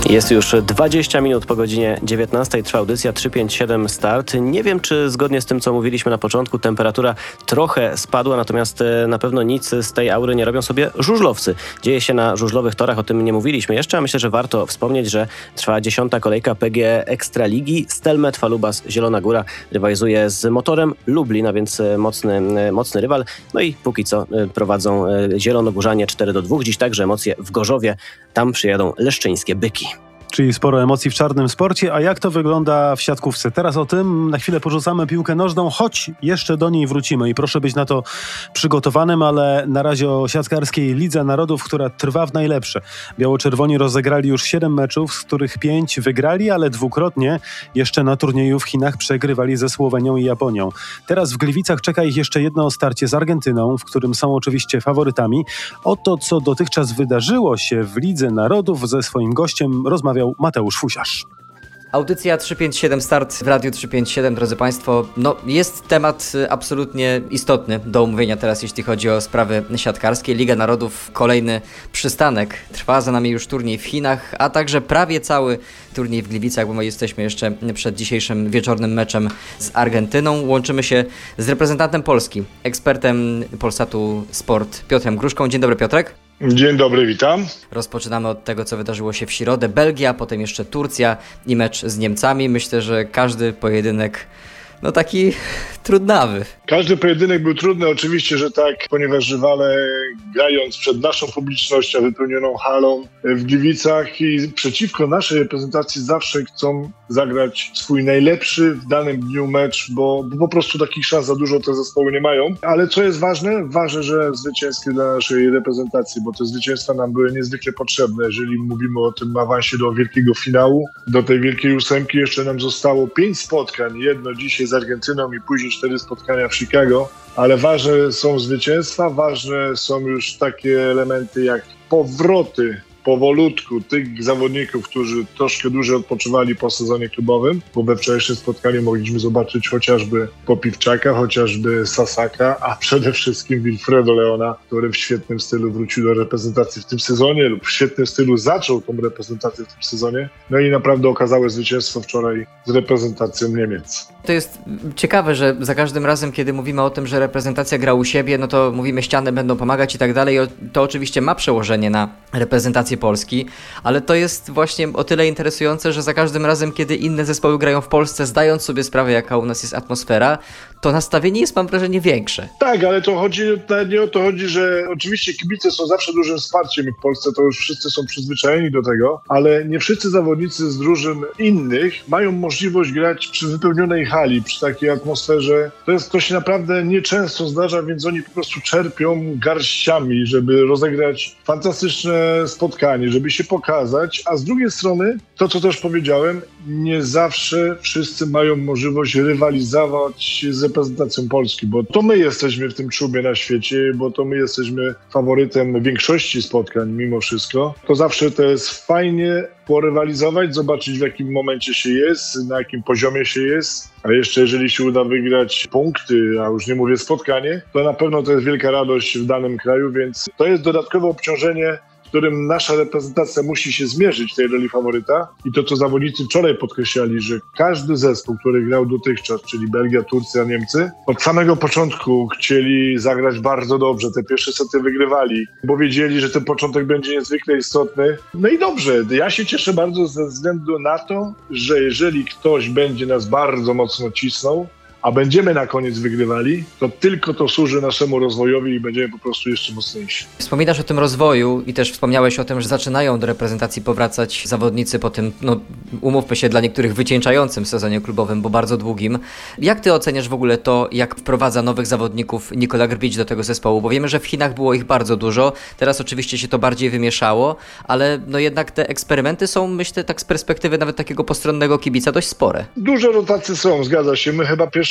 Jest już 20 minut po godzinie 19. Trwa audycja 357 Start. Nie wiem, czy zgodnie z tym, co mówiliśmy na początku, temperatura trochę spadła, natomiast na pewno nic z tej aury nie robią sobie żużlowcy. Dzieje się na żużlowych torach, o tym nie mówiliśmy jeszcze, a myślę, że warto wspomnieć, że trwa 10. kolejka PGE Ekstraligi. Stelmet Falubas Zielona Góra rywalizuje z Motorem Lublin, a więc mocny rywal. No i póki co prowadzą zielonogórzanie 4-2. Dziś także emocje w Gorzowie. Tam przyjadą leszczyńskie Byki. Czyli sporo emocji w czarnym sporcie. A jak to wygląda w siatkówce? Teraz o tym na chwilę porzucamy piłkę nożną, choć jeszcze do niej wrócimy i proszę być na to przygotowanym, ale na razie o siatkarskiej Lidze Narodów, która trwa w najlepsze. Biało-czerwoni rozegrali już 7 meczów, z których 5 wygrali, ale dwukrotnie jeszcze na turnieju w Chinach przegrywali ze Słowenią i Japonią. Teraz w Gliwicach czeka ich jeszcze jedno starcie z Argentyną, w którym są oczywiście faworytami. O to, co dotychczas wydarzyło się w Lidze Narodów, ze swoim gościem rozmawiał Mateusz Fusiarz. Audycja 357 Start w Radiu 357, drodzy Państwo. Jest temat absolutnie istotny do omówienia teraz, jeśli chodzi o sprawy siatkarskie. Liga Narodów, kolejny przystanek. Trwa za nami już turniej w Chinach, a także prawie cały turniej w Gliwicach, bo my jesteśmy jeszcze przed dzisiejszym wieczornym meczem z Argentyną. Łączymy się z reprezentantem Polski, ekspertem Polsatu Sport Piotrem Gruszką. Dzień dobry, Piotrek. Dzień dobry, witam. Rozpoczynamy od tego, co wydarzyło się w środę. Belgia, potem jeszcze Turcja i mecz z Niemcami. Myślę, że każdy pojedynek taki trudnawy. Każdy pojedynek był trudny, oczywiście, że tak, ponieważ rywale grając przed naszą publicznością, wypełnioną halą w Gliwicach i przeciwko naszej reprezentacji zawsze chcą zagrać swój najlepszy w danym dniu mecz, bo po prostu takich szans za dużo te zespoły nie mają. Ale co jest ważne? Ważne, że zwycięskie dla naszej reprezentacji, bo te zwycięstwa nam były niezwykle potrzebne. Jeżeli mówimy o tym awansie do wielkiego finału, do tej wielkiej ósemki jeszcze nam zostało 5 spotkań. Jedno dzisiaj z Argentyną i później 4 spotkania w Chicago, ale ważne są zwycięstwa, ważne są już takie elementy jak powroty powolutku tych zawodników, którzy troszkę dłużej odpoczywali po sezonie klubowym, bo we wczorajszym spotkaniu mogliśmy zobaczyć chociażby Popiwczaka, chociażby Sasaka, a przede wszystkim Wilfredo Leona, który w świetnym stylu wrócił do reprezentacji w tym sezonie lub w świetnym stylu zaczął tą reprezentację w tym sezonie. No i naprawdę okazałe zwycięstwo wczoraj z reprezentacją Niemiec. To jest ciekawe, że za każdym razem, kiedy mówimy o tym, że reprezentacja gra u siebie, to mówimy, ściany będą pomagać i tak dalej. To oczywiście ma przełożenie na reprezentację Polski, ale to jest właśnie o tyle interesujące, że za każdym razem, kiedy inne zespoły grają w Polsce, zdając sobie sprawę, jaka u nas jest atmosfera, to nastawienie jest, mam wrażenie, większe. Tak, ale nie o to chodzi, że oczywiście kibice są zawsze dużym wsparciem i w Polsce to już wszyscy są przyzwyczajeni do tego, ale nie wszyscy zawodnicy z drużyn innych mają możliwość grać przy wypełnionej hali, przy takiej atmosferze. To się naprawdę nieczęsto zdarza, więc oni po prostu czerpią garściami, żeby rozegrać fantastyczne spotkanie, żeby się pokazać, a z drugiej strony, to co też powiedziałem, nie zawsze wszyscy mają możliwość rywalizować z reprezentacją Polski, bo to my jesteśmy w tym czubie na świecie, bo to my jesteśmy faworytem większości spotkań mimo wszystko. To zawsze to jest fajnie porywalizować, zobaczyć w jakim momencie się jest, na jakim poziomie się jest, a jeszcze jeżeli się uda wygrać punkty, a już nie mówię spotkanie, to na pewno to jest wielka radość w danym kraju, więc to jest dodatkowe obciążenie, z którym nasza reprezentacja musi się zmierzyć w tej roli faworyta. I to, co zawodnicy wczoraj podkreślali, że każdy zespół, który grał dotychczas, czyli Belgia, Turcja, Niemcy, od samego początku chcieli zagrać bardzo dobrze. Te pierwsze sety wygrywali, bo wiedzieli, że ten początek będzie niezwykle istotny. No i dobrze, ja się cieszę bardzo ze względu na to, że jeżeli ktoś będzie nas bardzo mocno cisnął, a będziemy na koniec wygrywali, to tylko to służy naszemu rozwojowi i będziemy po prostu jeszcze mocniejsi. Wspominasz o tym rozwoju i też wspomniałeś o tym, że zaczynają do reprezentacji powracać zawodnicy po tym, umówmy się, dla niektórych wycieńczającym sezonie klubowym, bo bardzo długim. Jak ty oceniasz w ogóle to, jak wprowadza nowych zawodników Nikola Grbić do tego zespołu? Bo wiemy, że w Chinach było ich bardzo dużo, teraz oczywiście się to bardziej wymieszało, ale jednak te eksperymenty są, myślę, tak z perspektywy nawet takiego postronnego kibica dość spore. Duże rotacje są, zgadza się. My chyba pierwszy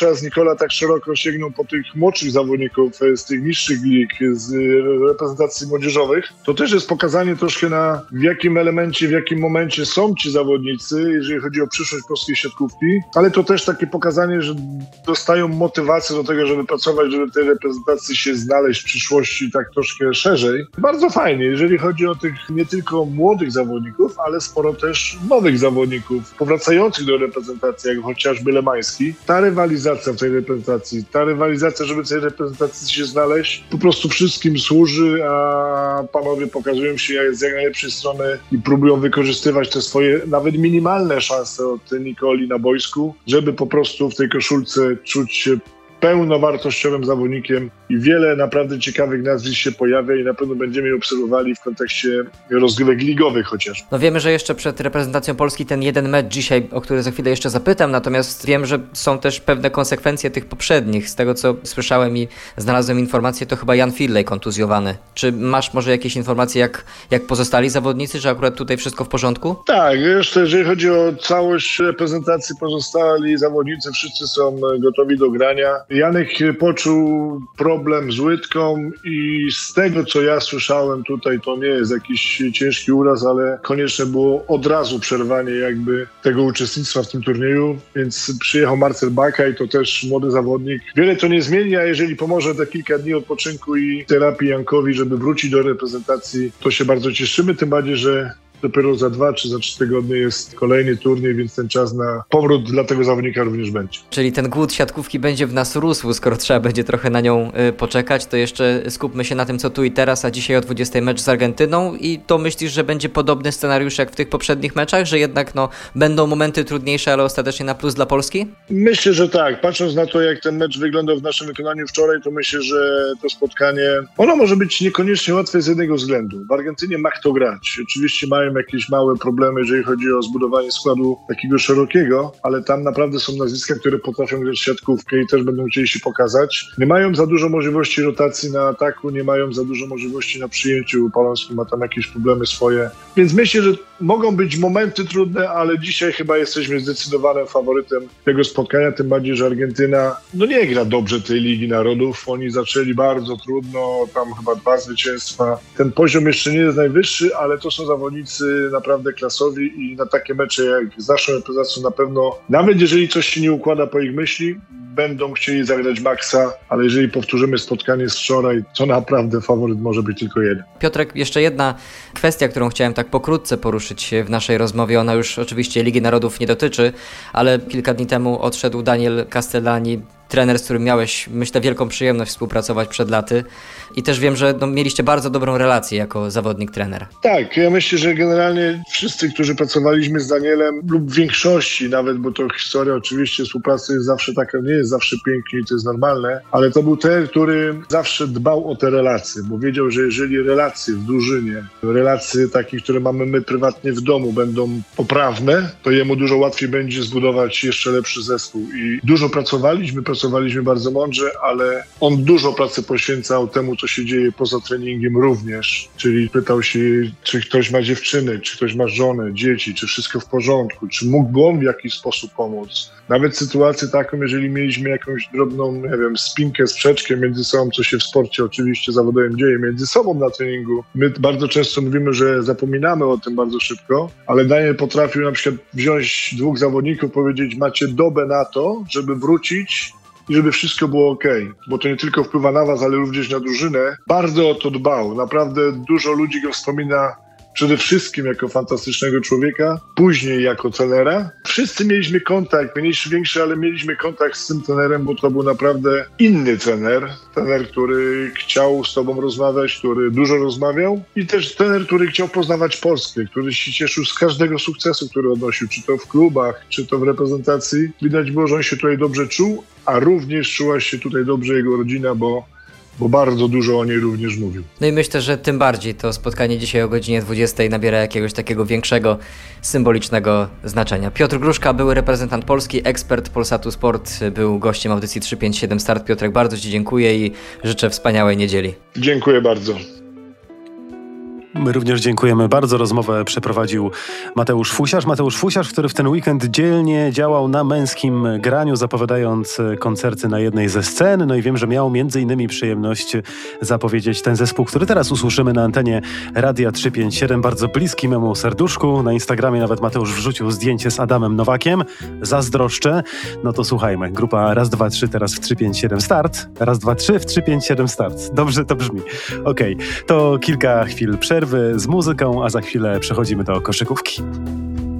pierwszy raz Nikola tak szeroko sięgnął po tych młodszych zawodników z tych niższych lig, z reprezentacji młodzieżowych, to też jest pokazanie troszkę w jakim elemencie, w jakim momencie są ci zawodnicy, jeżeli chodzi o przyszłość polskiej siatkówki, ale to też takie pokazanie, że dostają motywację do tego, żeby pracować, żeby w tej reprezentacji się znaleźć w przyszłości tak troszkę szerzej. Bardzo fajnie, jeżeli chodzi o tych nie tylko młodych zawodników, ale sporo też nowych zawodników powracających do reprezentacji, jak chociażby Lemański. Ta rywalizacja w tej reprezentacji, żeby w tej reprezentacji się znaleźć, po prostu wszystkim służy, a panowie pokazują się z jak najlepszej strony i próbują wykorzystywać te swoje nawet minimalne szanse od Nikoli na boisku, żeby po prostu w tej koszulce czuć się pełnowartościowym zawodnikiem i wiele naprawdę ciekawych nazwisk się pojawia i na pewno będziemy je obserwowali w kontekście rozgrywek ligowych chociaż. No wiemy, że jeszcze przed reprezentacją Polski ten jeden mecz dzisiaj, o który za chwilę jeszcze zapytam, natomiast wiem, że są też pewne konsekwencje tych poprzednich. Z tego, co słyszałem i znalazłem informację, to chyba Jan Filley kontuzjowany. Czy masz może jakieś informacje, jak pozostali zawodnicy, że akurat tutaj wszystko w porządku? Tak, jeszcze jeżeli chodzi o całość reprezentacji, pozostali zawodnicy wszyscy są gotowi do grania. Janek poczuł problem z łydką i z tego, co ja słyszałem tutaj, to nie jest jakiś ciężki uraz, ale konieczne było od razu przerwanie jakby tego uczestnictwa w tym turnieju, więc przyjechał Marcel Bakaj, to też młody zawodnik. Wiele to nie zmieni, a jeżeli pomoże te kilka dni odpoczynku i terapii Jankowi, żeby wrócić do reprezentacji, to się bardzo cieszymy, tym bardziej, że dopiero za 2 czy za 3 tygodnie jest kolejny turniej, więc ten czas na powrót dla tego zawodnika również będzie. Czyli ten głód siatkówki będzie w nas rósł, skoro trzeba będzie trochę na nią poczekać, to jeszcze skupmy się na tym, co tu i teraz, a dzisiaj o 20 mecz z Argentyną i to myślisz, że będzie podobny scenariusz jak w tych poprzednich meczach, że jednak będą momenty trudniejsze, ale ostatecznie na plus dla Polski? Myślę, że tak. Patrząc na to, jak ten mecz wyglądał w naszym wykonaniu wczoraj, to myślę, że to spotkanie, ono może być niekoniecznie łatwe z jednego względu. W Argentynie ma kto grać. Oczywiście mają jakieś małe problemy, jeżeli chodzi o zbudowanie składu takiego szerokiego, ale tam naprawdę są nazwiska, które potrafią grać siatkówkę i też będą chcieli się pokazać. Nie mają za dużo możliwości rotacji na ataku, nie mają za dużo możliwości na przyjęciu. Polonski ma tam jakieś problemy swoje. Więc myślę, że mogą być momenty trudne, ale dzisiaj chyba jesteśmy zdecydowanym faworytem tego spotkania, tym bardziej, że Argentyna nie gra dobrze tej Ligi Narodów. Oni zaczęli bardzo trudno, tam chyba 2 zwycięstwa. Ten poziom jeszcze nie jest najwyższy, ale to są zawodnicy naprawdę klasowi i na takie mecze jak z naszą reprezentacją na pewno, nawet jeżeli coś się nie układa po ich myśli, będą chcieli zagrać maksa, ale jeżeli powtórzymy spotkanie z wczoraj, to naprawdę faworyt może być tylko jeden. Piotrek, jeszcze jedna kwestia, którą chciałem tak pokrótce poruszyć w naszej rozmowie. Ona już oczywiście Ligi Narodów nie dotyczy, ale kilka dni temu odszedł Daniel Castellani, trener, z którym miałeś, myślę, wielką przyjemność współpracować przed laty i też wiem, że mieliście bardzo dobrą relację jako zawodnik-trener. Tak, ja myślę, że generalnie wszyscy, którzy pracowaliśmy z Danielem lub w większości nawet, bo to historia oczywiście współpracy jest zawsze taka, nie jest zawsze pięknie i to jest normalne, ale to był ten, który zawsze dbał o te relacje, bo wiedział, że jeżeli relacje w drużynie, relacje takie, które mamy my prywatnie w domu będą poprawne, to jemu dużo łatwiej będzie zbudować jeszcze lepszy zespół i dużo pracowaliśmy bardzo mądrze, ale on dużo pracy poświęcał temu, co się dzieje poza treningiem również. Czyli pytał się, czy ktoś ma dziewczynę, czy ktoś ma żonę, dzieci, czy wszystko w porządku, czy mógłby on w jakiś sposób pomóc. Nawet sytuację taką, jeżeli mieliśmy jakąś drobną, spinkę, sprzeczkę między sobą, co się w sporcie oczywiście zawodowym dzieje, między sobą na treningu. My bardzo często mówimy, że zapominamy o tym bardzo szybko, ale Daniel potrafił na przykład wziąć 2 zawodników, powiedzieć, macie dobę na to, żeby wrócić i żeby wszystko było okej, bo to nie tylko wpływa na was, ale również na drużynę. Bardzo o to dbał. Naprawdę dużo ludzi go wspomina przede wszystkim jako fantastycznego człowieka, później jako trenera. Wszyscy mieliśmy kontakt, mniejszy, większy, ale mieliśmy kontakt z tym trenerem, bo to był naprawdę inny trener, który chciał z tobą rozmawiać, który dużo rozmawiał i też trener, który chciał poznawać Polskę, który się cieszył z każdego sukcesu, który odnosił, czy to w klubach, czy to w reprezentacji. Widać było, że on się tutaj dobrze czuł, a również czuła się tutaj dobrze jego rodzina, bo bardzo dużo o niej również mówił. No i myślę, że tym bardziej to spotkanie dzisiaj o godzinie 20 nabiera jakiegoś takiego większego, symbolicznego znaczenia. Piotr Gruszka, były reprezentant Polski, ekspert Polsatu Sport, był gościem audycji 357 Start. Piotrek, bardzo ci dziękuję i życzę wspaniałej niedzieli. Dziękuję bardzo. My również dziękujemy bardzo. Rozmowę przeprowadził Mateusz Fusiarz. Mateusz Fusiarz, który w ten weekend dzielnie działał na Męskim Graniu, zapowiadając koncerty na jednej ze scen. No i wiem, że miał między innymi przyjemność zapowiedzieć ten zespół, który teraz usłyszymy na antenie Radia 357, bardzo bliski memu serduszku. Na Instagramie nawet Mateusz wrzucił zdjęcie z Adamem Nowakiem. Zazdroszczę. No to słuchajmy. Grupa Raz, dwa, trzy teraz w 357 start. Raz, dwa, trzy w 357 start. Dobrze to brzmi. Okej, to kilka chwil przerwy z muzyką, a za chwilę przechodzimy do koszykówki.